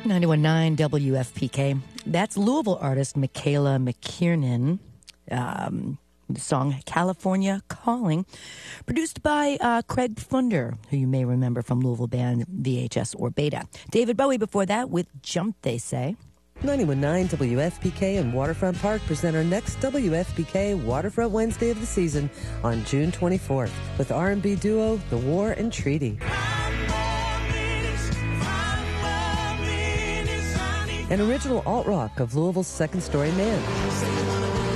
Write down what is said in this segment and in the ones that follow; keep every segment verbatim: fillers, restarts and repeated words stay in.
ninety-one point nine W F P K. That's Louisville artist Michaela McKiernan. Um, the song California Calling, produced by uh, Craig Thunder, who you may remember from Louisville band V H S or Beta. David Bowie before that with Jump, They Say. ninety-one point nine W F P K and Waterfront Park present our next W F P K Waterfront Wednesday of the season on June twenty-fourth with R and B duo The War and Treaty. An original alt-rock of Louisville's Second Story Man.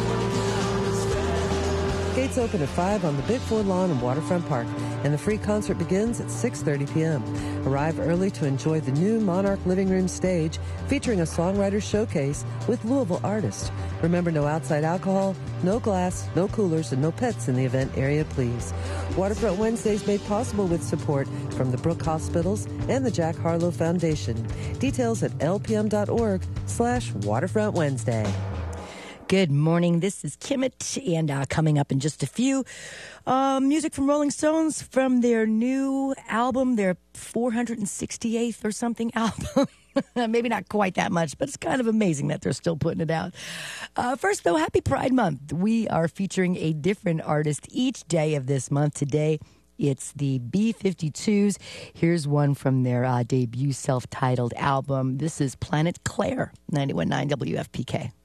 Gates open at five on the Big Four lawn in Waterfront Park, and the free concert begins at six thirty p.m. Arrive early to enjoy the new Monarch Living Room stage featuring a songwriter showcase with Louisville artists. Remember, no outside alcohol, no glass, no coolers, and no pets in the event area, please. Waterfront Wednesdays made possible with support from the Brook Hospitals and the Jack Harlow Foundation. Details at lpm.org slash Waterfront Wednesday. Good morning. This is Kimmett, and uh, coming up in just a few, uh, music from Rolling Stones from their new album, their four hundred sixty-eighth or something album. Maybe not quite that much, but it's kind of amazing that they're still putting it out. Uh, first, though, happy Pride Month. We are featuring a different artist each day of this month. Today, it's the B fifty-twos. Here's one from their uh, debut self-titled album. This is Planet Claire, ninety-one point nine W F P K.